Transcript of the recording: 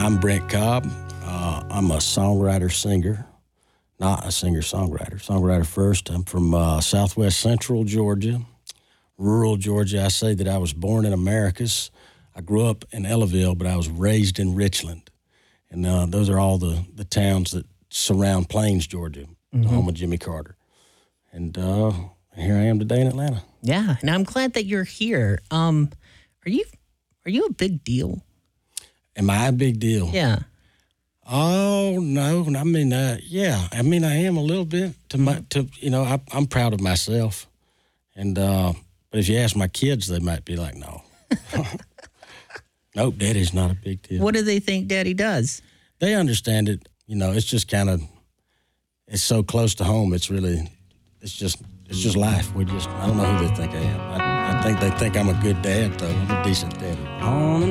I'm Brent Cobb. I'm a songwriter-singer, not a singer-songwriter. Songwriter first. I'm from southwest central Georgia, rural Georgia. I say that I was born in Americus. I grew up in Ellaville, but I was raised in Richland. And those are all the towns that surround Plains, Georgia, the home of Jimmy Carter. And here I am today in Atlanta. Yeah, and I'm glad that you're here. Are you a big deal? Am I a big deal? Yeah. Oh no! I mean, yeah. I mean, I am a little bit. I'm proud of myself, and but if you ask my kids, they might be like, "No, nope, Daddy's not a big deal." What do they think Daddy does? They understand it. It's just it's so close to home. It's just life. I don't know who they think I am. I think they think I'm a good dad, though. I'm a decent daddy.